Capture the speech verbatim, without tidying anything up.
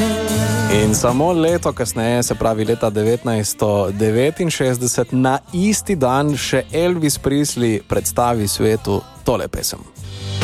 In samo leto kasneje, se pravi leta devetnajststo devetinšestdeset, na isti dan še Elvis Presley predstavi svetu tole pesem.